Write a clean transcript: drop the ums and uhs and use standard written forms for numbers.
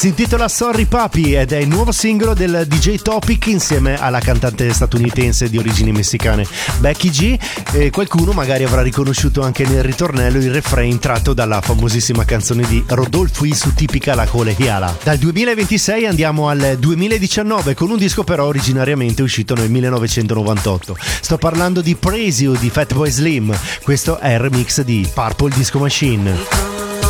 Si intitola Sorry Papi ed è il nuovo singolo del DJ Topic insieme alla cantante statunitense di origini messicane Becky G. Qualcuno magari avrà riconosciuto anche nel ritornello il refrain tratto dalla famosissima canzone di Rodolfo I su Tipica la Colegiala. Dal 2026 andiamo al 2019 con un disco però originariamente uscito nel 1998. Sto parlando di Praise You di Fatboy Slim. Questo è il remix di Purple Disco Machine.